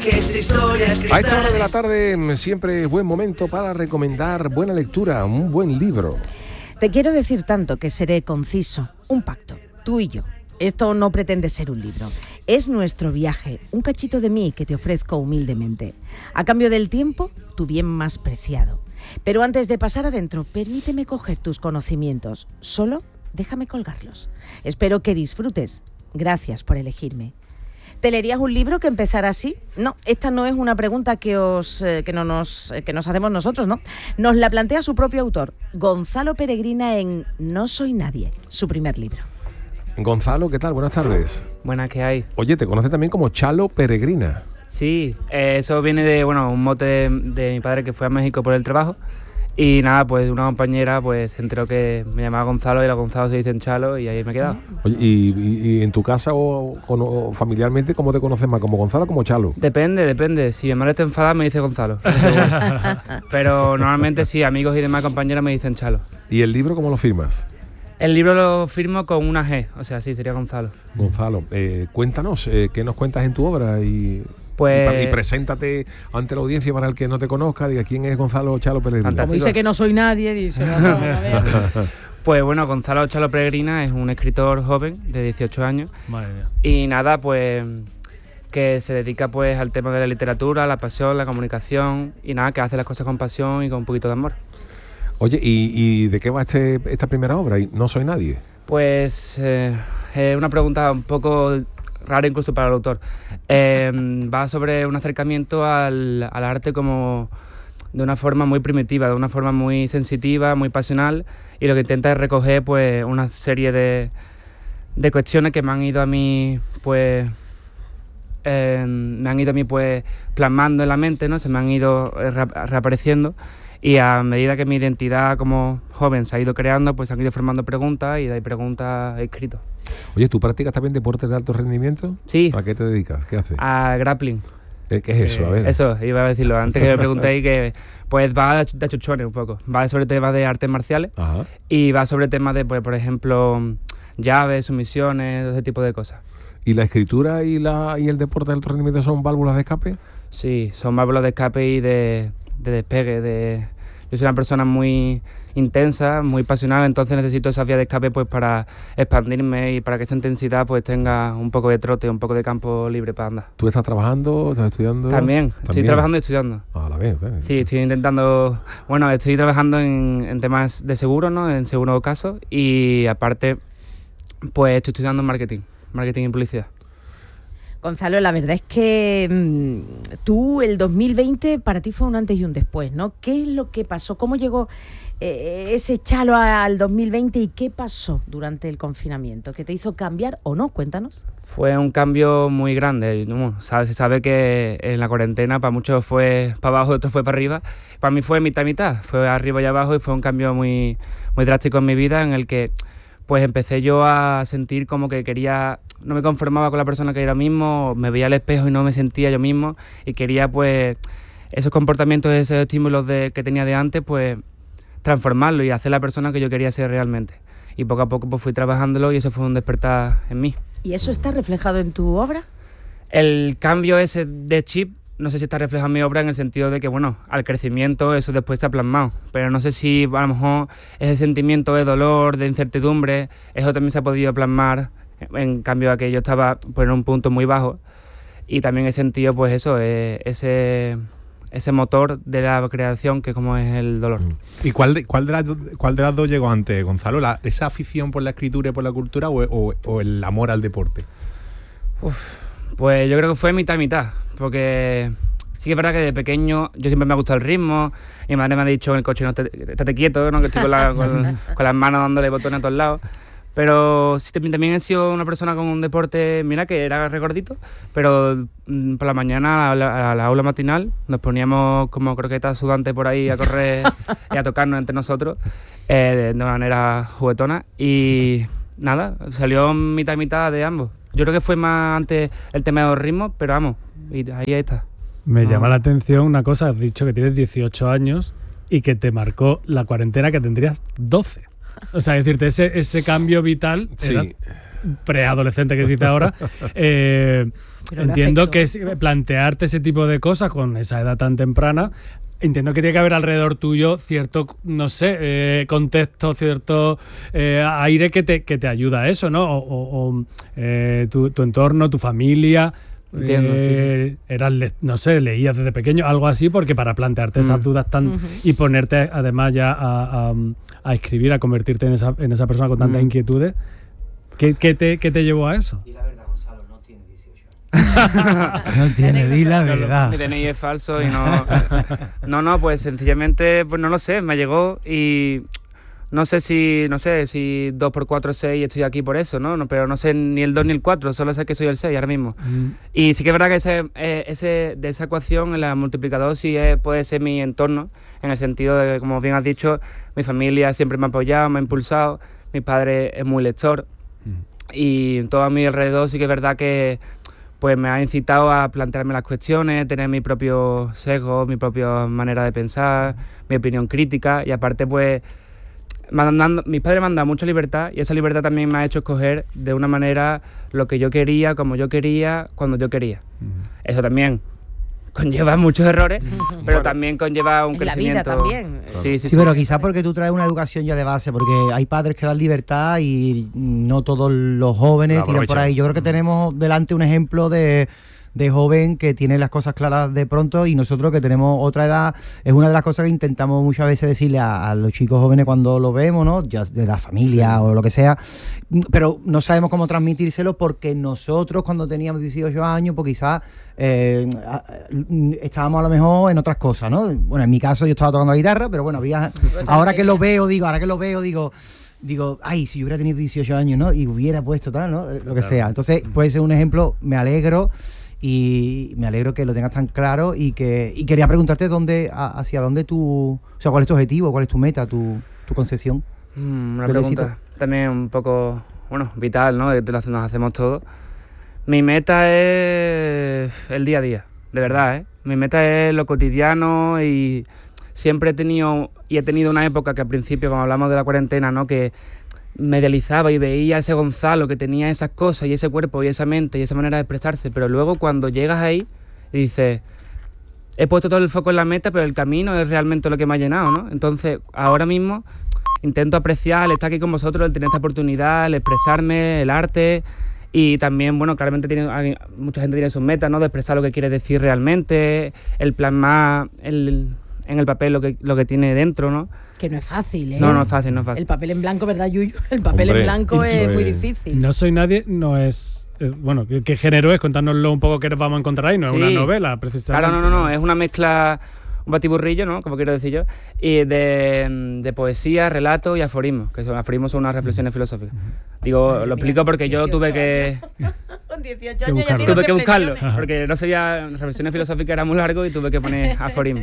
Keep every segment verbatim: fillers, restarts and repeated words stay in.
viajes, historias que A esta hora de la tarde siempre es buen momento para recomendar buena lectura, un buen libro. Te quiero decir tanto que seré conciso. Un pacto, tú y yo. Esto no pretende ser un libro. Es nuestro viaje, un cachito de mí que te ofrezco humildemente. A cambio del tiempo, tu bien más preciado. Pero antes de pasar adentro, permíteme coger tus conocimientos. Solo déjame colgarlos. Espero que disfrutes. Gracias por elegirme. ¿Te leerías un libro que empezara así? No, esta no es una pregunta que, os, eh, que, no nos, eh, que nos hacemos nosotros, ¿no? Nos la plantea su propio autor, Gonzalo Peregrina, en No soy nadie, su primer libro. Gonzalo, ¿qué tal? Buenas tardes. Buenas, ¿qué hay? Oye, te conoce también como Chalo Peregrina. Sí, eh, eso viene de, bueno, un mote de, de mi padre que fue a México por el trabajo. Y nada, pues una compañera pues se enteró que me llamaba Gonzalo y los Gonzalo se dicen Chalo y ahí me he quedado. Oye, ¿y, y, y en tu casa o, o, o familiarmente cómo te conoces más? ¿Como Gonzalo o como Chalo? Depende, depende. Si mi madre está enfadada me dice Gonzalo. Pero normalmente sí, amigos y demás compañeras me dicen Chalo. ¿Y el libro cómo lo firmas? El libro lo firmo con una G, o sea, sí, sería Gonzalo. Gonzalo, eh, cuéntanos, eh, ¿qué nos cuentas en tu obra? Y, pues, y, y preséntate ante la audiencia para el que no te conozca, diga quién es Gonzalo Chalo Peregrina. Como dice que no soy nadie, dice. No, no, a ver. Pues bueno, Gonzalo Chalo Peregrina es un escritor joven de dieciocho años. Madre mía. Y nada, pues que se dedica pues al tema de la literatura, la pasión, la comunicación y nada, que hace las cosas con pasión y con un poquito de amor. Oye, ¿y, y de qué va este, esta primera obra? ¿No soy nadie? Pues es eh, una pregunta un poco rara incluso para el autor. Eh, va sobre un acercamiento al, al arte como de una forma muy primitiva, de una forma muy sensitiva, muy pasional, y lo que intenta es recoger pues una serie de, de cuestiones que me han ido a mí pues eh, me han ido a mí pues plasmando en la mente, ¿no? Se me han ido reapareciendo. Y a medida que mi identidad como joven se ha ido creando, pues se han ido formando preguntas y de ahí preguntas he escrito. Oye, ¿tú practicas también deportes de alto rendimiento? Sí. ¿A qué te dedicas? ¿Qué haces? A grappling. ¿Qué es eso? Eh, a ver. Eso, iba a decirlo antes que me preguntéis, que pues va de chuchones un poco. Va sobre temas de artes marciales. Ajá. Y va sobre temas de, pues, por ejemplo, llaves, sumisiones, ese tipo de cosas. ¿Y la escritura y, la, y el deporte de alto rendimiento son válvulas de escape? Sí, son válvulas de escape y de, de despegue. De... Yo soy una persona muy intensa, muy pasional, entonces necesito esa vía de escape pues para expandirme y para que esa intensidad pues tenga un poco de trote, un poco de campo libre para andar. ¿Tú estás trabajando? ¿Estás estudiando? También, ¿También? estoy trabajando y estudiando. Ah, la vez, vez. Sí, estoy intentando, bueno, estoy trabajando en, en temas de seguro, ¿no? En seguro caso, y aparte pues estoy estudiando marketing, marketing y publicidad. Gonzalo, la verdad es que mmm, tú, el dos mil veinte, para ti fue un antes y un después, ¿no? ¿Qué es lo que pasó? ¿Cómo llegó eh, ese Chalo al dos mil veinte y qué pasó durante el confinamiento? ¿Qué te hizo cambiar o no? Cuéntanos. Fue un cambio muy grande, ¿no? Se sabe que en la cuarentena para muchos fue para abajo, otros fue para arriba. Para mí fue mitad y mitad, fue arriba y abajo y fue un cambio muy, muy drástico en mi vida en el que pues empecé yo a sentir como que quería, no me conformaba con la persona que era mismo, me veía al espejo y no me sentía yo mismo y quería pues esos comportamientos, esos estímulos de, que tenía de antes, pues transformarlo y hacer la persona que yo quería ser realmente. Y poco a poco pues fui trabajándolo y eso fue un despertar en mí. ¿Y eso está reflejado en tu obra? El cambio ese de chip, no sé si está reflejado en mi obra en el sentido de que, bueno, al crecimiento eso después se ha plasmado, pero no sé si a lo mejor ese sentimiento de dolor, de incertidumbre, eso también se ha podido plasmar, en cambio a que yo estaba pues, en un punto muy bajo y también he sentido pues eso, eh, ese, ese motor de la creación que como es el dolor. ¿Y cuál de, cuál de, las, cuál de las dos llegó antes, Gonzalo? ¿La, ¿Esa afición por la escritura y por la cultura o, o, o el amor al deporte? Uf, pues yo creo que fue mitad y mitad, porque sí que es verdad que de pequeño yo siempre me ha gustado el ritmo. Mi madre me ha dicho en el coche, no, estate quieto, ¿no? Que estoy con, la, con, con las manos dándole botones a todos lados. Pero sí, también he sido una persona con un deporte, mira, que era regordito, pero mm, por la mañana a la, a la aula matinal nos poníamos como croquetas sudantes por ahí a correr y a tocarnos entre nosotros eh, de una manera juguetona. Y nada, salió mitad y mitad de ambos. Yo creo que fue más antes el tema de los ritmos, pero vamos, y ahí está. Me no. llama la atención una cosa, has dicho que tienes dieciocho años y que te marcó la cuarentena que tendrías doce. O sea, decirte, ese, ese cambio vital sí. era preadolescente que existe ahora, eh, entiendo afectó. que es, plantearte ese tipo de cosas con esa edad tan temprana, entiendo que tiene que haber alrededor tuyo cierto, no sé, eh, contexto, cierto eh, aire que te, que te ayuda a eso, ¿no? O, o, o, eh, tu, tu entorno, tu familia. Entiendo, eh, sí, sí. Eras, le- no sé, leías desde pequeño, algo así, porque para plantearte esas Mm. dudas tan Ujú. y ponerte además ya a, a, a escribir, a convertirte en esa, en esa persona con tantas Mm. inquietudes, ¿qué, qué te, qué te llevó a eso? Y la verdad, Gonzalo, no tiene dieciocho años. No tiene, di la verdad. Mi D N I es falso y no... No, no, pues sencillamente, pues no lo sé, me llegó y... No sé si, no sé, si dos por cuatro es seis y estoy aquí por eso, ¿no? No, pero no sé ni el dos ni el cuatro, solo sé que soy el seis ahora mismo. Mm. Y sí que es verdad que ese, eh, ese, de esa ecuación, el multiplicador sí es, puede ser mi entorno, en el sentido de que, como bien has dicho, mi familia siempre me ha apoyado, me ha impulsado, mi padre es muy lector y todo a mi alrededor sí que es verdad que pues me ha incitado a plantearme las cuestiones, tener mi propio sesgo, mi propia manera de pensar, mi opinión crítica y aparte pues... Mandando, mis padres me han dado mucha libertad y esa libertad también me ha hecho escoger de una manera lo que yo quería, como yo quería, cuando yo quería. Eso también conlleva muchos errores, pero Bueno. también conlleva un En la vida crecimiento. también. Sí, sí, Sí, sí. pero quizás porque tú traes una educación ya de base, porque hay padres que dan libertad y no todos los jóvenes La tiran por aprovechan. ahí. Yo creo que tenemos delante un ejemplo de, de joven que tiene las cosas claras de pronto y nosotros que tenemos otra edad, es una de las cosas que intentamos muchas veces decirle a, a los chicos jóvenes cuando lo vemos, ¿no? Ya de la familia o lo que sea, pero no sabemos cómo transmitírselo porque nosotros cuando teníamos dieciocho años, pues quizás eh, a- estábamos a lo mejor en otras cosas, ¿no? Bueno, en mi caso yo estaba tocando la guitarra, pero bueno, había, ahora que lo veo, digo, ahora que lo veo, digo, digo, ay, si yo hubiera tenido dieciocho años, ¿no? Y hubiera puesto tal, ¿no? Lo que sea. Entonces, puede ser un ejemplo, me alegro y me alegro que lo tengas tan claro y que y quería preguntarte dónde, a- hacia dónde tú, o sea, cuál es tu objetivo, cuál es tu meta, tu, tu concepción. Mm, una del pregunta éxito. también un poco, bueno, vital, ¿no? Que lo hace- nos hacemos todos. Mi meta es el día a día, de verdad, ¿eh? Mi meta es lo cotidiano y siempre he tenido, y he tenido una época que al principio, como hablamos de la cuarentena, ¿no? Que me idealizaba y veía a ese Gonzalo que tenía esas cosas y ese cuerpo y esa mente y esa manera de expresarse, pero luego cuando llegas ahí y dices, he puesto todo el foco en la meta, pero el camino es realmente lo que me ha llenado, ¿no? Entonces, ahora mismo intento apreciar el estar aquí con vosotros, el tener esta oportunidad, el expresarme, el arte y también, bueno, claramente tiene, hay- mucha gente tiene sus metas, ¿no? De expresar lo que quiere decir realmente, el plasmar el, en el papel lo que, lo que tiene dentro, ¿no? Que no es fácil, ¿eh? No, no es fácil, no es fácil. El papel en blanco, ¿verdad, Yuyu? El papel Hombre, en blanco eso es muy es- difícil. No soy nadie, no es... eh, bueno, ¿qué, qué género es? Contárnoslo un poco qué nos vamos a encontrar ahí, no Sí. es una novela, precisamente. Claro, no, no, no, es una mezcla, un batiburrillo, ¿no? Como quiero decir yo, y de, de poesía, relato y aforismo, que son, aforismos son unas reflexiones filosóficas. Digo, Madre lo mía, explico porque yo tuve que, Con dieciocho Que años ya buscarlo. tiene tuve que buscarlo, reflexiones. porque no sabía, reflexiones filosóficas era muy largo y tuve que poner aforismo.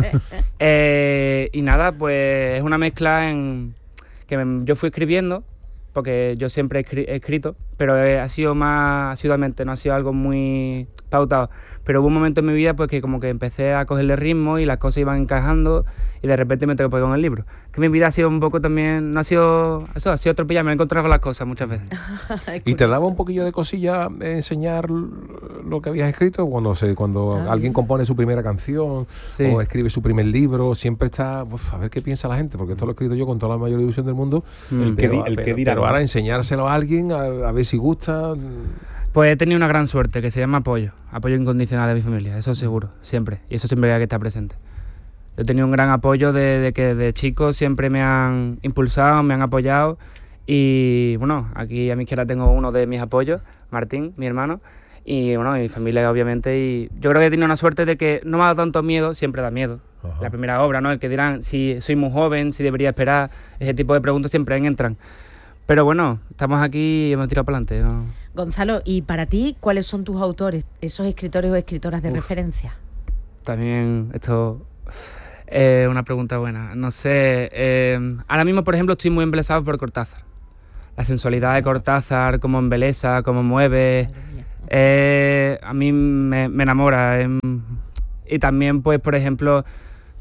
Eh, y nada, pues es una mezcla en que me- yo fui escribiendo, porque yo siempre he, escri- he escrito, pero eh, ha sido más asiduamente, no ha sido algo muy pautado. Pero hubo un momento en mi vida pues que como que empecé a cogerle ritmo y las cosas iban encajando y de repente me tocó con el libro. Que mi vida ha sido un poco también, no ha sido, eso, ha sido atropellada, me he encontrado con las cosas muchas veces. Es ¿Y te daba curioso. un poquillo de cosilla enseñar lo que habías escrito? Cuando se, cuando Ah, alguien bien. compone su primera canción Sí. o escribe su primer libro, siempre está, uf, a ver qué piensa la gente, porque esto lo he escrito yo con toda la mayor ilusión del mundo. Mm. El que Pero, di- el pero- que dirá, pero ¿no? ahora enseñárselo a alguien, a, a ver si gusta. Pues he tenido una gran suerte, que se llama apoyo, apoyo incondicional de mi familia, eso seguro, siempre, y eso siempre hay que estar presente. Yo he tenido un gran apoyo de, de que de chicos siempre me han impulsado, me han apoyado y bueno, aquí a mi izquierda tengo uno de mis apoyos, Martín, mi hermano, y bueno, mi familia obviamente, y yo creo que he tenido una suerte de que no me ha dado tanto miedo, siempre da miedo. Ajá. La primera obra, ¿no? El que dirán si soy muy joven, si debería esperar, ese tipo de preguntas siempre entran. Pero bueno, estamos aquí y hemos tirado para adelante, ¿no? Gonzalo, ¿y para ti cuáles son tus autores, esos escritores o escritoras de Uf. referencia? También esto es una pregunta buena. No sé, eh, ahora mismo, por ejemplo, estoy muy embelesado por Cortázar. La sensualidad de Cortázar, cómo embelesa, cómo mueve, Madre mía. eh, a mí me, me enamora. em, y también, pues, por ejemplo,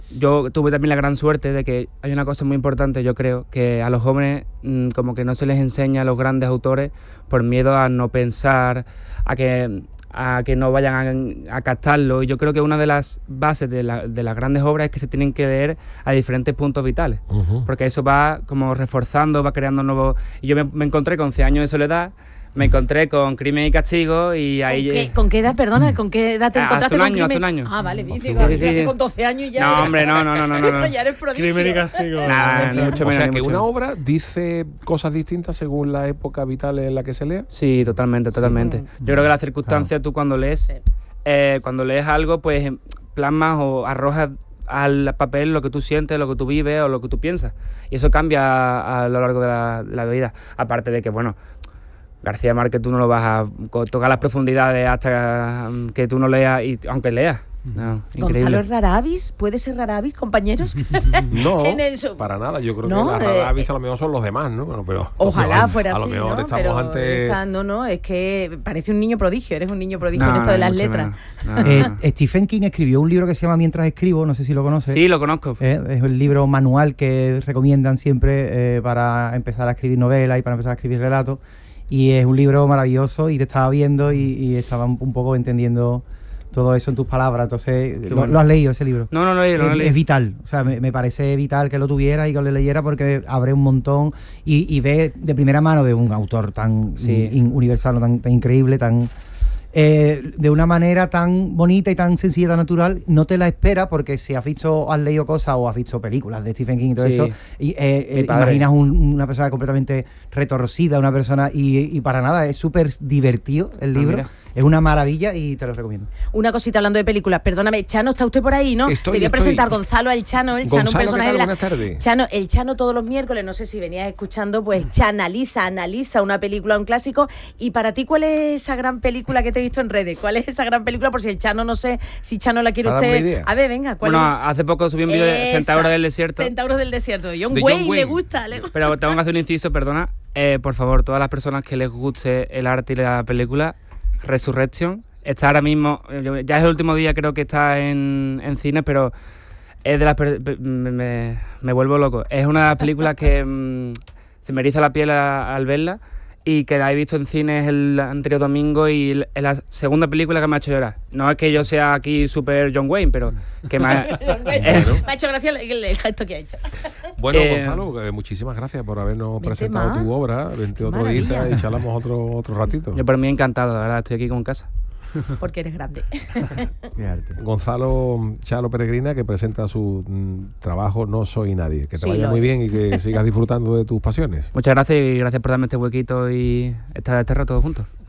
yo tuve también la gran suerte de que hay una cosa muy importante, yo creo, que a los jóvenes mmm, como que no se les enseña a los grandes autores por miedo a no pensar, a que, a que no vayan a, a captarlo. Y yo creo que una de las bases de, la, de las grandes obras es que se tienen que leer a diferentes puntos vitales, uh-huh. porque eso va como reforzando, va creando nuevos... Y yo me, me encontré con cien años de soledad, me encontré con Crimen y Castigo y ahí... ¿Con qué, ¿con qué edad, perdona? ¿Con qué edad te Ah, encontraste hace un con año, Crimen? hace un año. Ah, vale, dice, Sí, sí, sí, sí. con doce años ya No, eres- hombre, no, no, no, no, no, no. ya eres prodigio. Crimen y Castigo. Nada, ni mucho O menos, sea ni que mucho una menos. obra dice cosas distintas según la época vital en la que se lea. Sí, totalmente, totalmente. Mm. Yo creo que las circunstancias, tú cuando lees, Sí. eh, cuando lees algo, pues em, plasmas o arrojas al papel lo que tú sientes, lo que tú vives o lo que tú piensas. Y eso cambia a, a lo largo de la, de la vida. Aparte de que, bueno, García Márquez tú no lo vas a co- tocar las profundidades hasta que tú no leas, y aunque leas. No, increíble. Gonzalo es raravis, ¿puede ser raravis, compañeros? No, En eso- para nada. Yo creo No, que las eh, raravis a lo mejor son los demás, ¿no? Bueno, pero Ojalá a- fuera a así, lo mejor ¿no? estamos Pero ante... esa, no, no, es que parece un niño prodigio, eres un niño prodigio No, en esto de no, las mucho letras. menos. No, Eh, no, no. Stephen King escribió un libro que se llama Mientras escribo, no sé si lo conoces. Sí, lo conozco. Eh, es el libro manual que recomiendan siempre eh, para empezar a escribir novelas y para empezar a escribir relatos. Y es un libro maravilloso y te estaba viendo y, y estaba un, un poco entendiendo todo eso en tus palabras. Entonces, lo, bueno. lo has leído ese libro. No, no lo he leído, no lo he es, leído. es vital, o sea, me, me parece vital que lo tuviera y que lo leyera porque abre un montón y, y ve de primera mano de un autor tan Sí. in- universal, tan, tan increíble, tan... Eh, de una manera tan bonita y tan sencilla, tan natural, no te la esperas porque si has visto, has leído cosas o has visto películas de Stephen King y todo Sí. eso, y, eh, Mi eh, padre. imaginas un- una persona completamente retorcida, una persona, y, y para nada, es súper divertido el Ah, libro, mira. es una maravilla y te lo recomiendo. Una cosita hablando de películas, perdóname, Chano, ¿está usted por ahí, no? Estoy, Te voy a estoy. presentar Gonzalo el Chano, el Chano, un Gonzalo, personaje ¿qué tal? de la... Buenas tardes. Chano, el Chano todos los miércoles, no sé si venías escuchando, pues chanaliza, analiza una película, un clásico. Y para ti, ¿cuál es esa gran película que te he visto en redes? ¿Cuál es esa gran película? Por si el Chano, no sé, si Chano la quiere Para darme usted... idea. A ver, venga, ¿cuál Bueno, es? hace poco subí un vídeo de Esa, Centauros del Desierto. Centauros del Desierto, de John De Wayne, John le Wayne. gusta, le gusta. Pero tengo que hacer un inciso, perdona. Eh, por favor, todas las personas que les guste el arte y la película, Resurrection, está ahora mismo, eh, ya es el último día, creo que está en, en cine, pero es de las per- pe- me, me- me vuelvo loco. Es una de las películas que mm, se me eriza la piel a- al verla y que la he visto en cines el anterior domingo y l- es la segunda película que me ha hecho llorar. No es que yo sea aquí super John Wayne, pero que me ha... John Wayne. eh, Me ha hecho gracia el, el- el gesto que ha hecho. Bueno, Eh, Gonzalo, eh, muchísimas gracias por habernos Vente presentado más. tu obra. Vente Qué otro día maravilla. y charlamos otro, otro ratito. Yo por mí encantado, la verdad, estoy aquí como en casa. Porque eres grande. Qué arte. Gonzalo Chalo Peregrina, que presenta su mm, trabajo No Soy Nadie. Que te Sí, vaya lo muy es. bien y que sigas disfrutando de tus pasiones. Muchas gracias y gracias por darme este huequito y estar este rato juntos.